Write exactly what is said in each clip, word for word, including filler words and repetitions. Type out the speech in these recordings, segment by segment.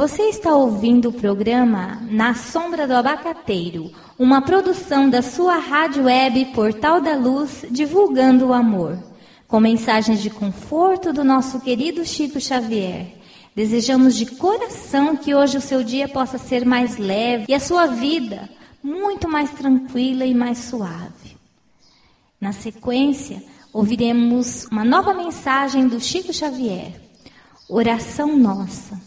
Você está ouvindo o programa Na Sombra do Abacateiro, uma produção da sua rádio web Portal da Luz, divulgando o amor. Com mensagens de conforto do nosso querido Chico Xavier. Desejamos de coração que hoje o seu dia possa ser mais leve e a sua vida muito mais tranquila e mais suave. Na sequência, ouviremos uma nova mensagem do Chico Xavier. Oração nossa.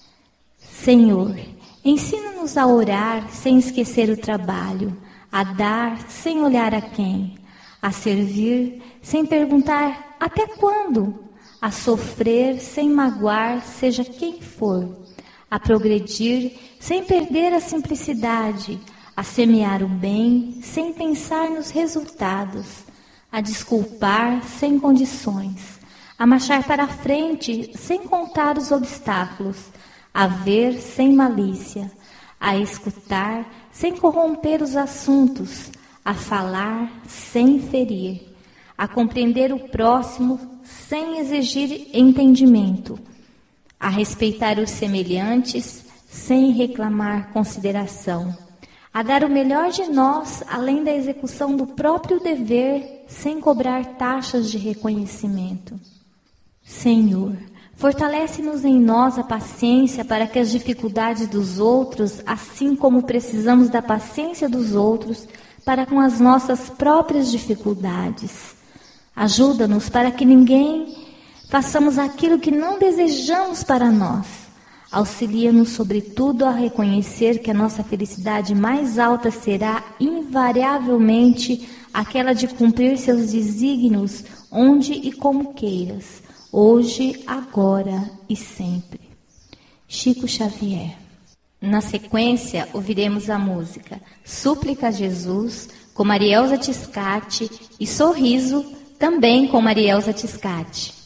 Senhor, ensina-nos a orar sem esquecer o trabalho, a dar sem olhar a quem, a servir sem perguntar até quando, a sofrer sem magoar seja quem for, a progredir sem perder a simplicidade, a semear o bem sem pensar nos resultados, a desculpar sem condições, a marchar para a frente sem contar os obstáculos, a ver sem malícia, a escutar sem corromper os assuntos, a falar sem ferir, a compreender o próximo sem exigir entendimento, a respeitar os semelhantes sem reclamar consideração, a dar o melhor de nós além da execução do próprio dever sem cobrar taxas de reconhecimento. Senhor, fortalece-nos em nós a paciência para que as dificuldades dos outros, assim como precisamos da paciência dos outros para com as nossas próprias dificuldades. Ajuda-nos para que ninguém façamos aquilo que não desejamos para nós. Auxilia-nos, sobretudo, a reconhecer que a nossa felicidade mais alta será invariavelmente aquela de cumprir seus desígnios onde e como queiras. Hoje, agora e sempre. Chico Xavier. Na sequência, ouviremos a música Súplica a Jesus, com Marielza Tiscati, e Sorriso, também com Marielza Tiscati.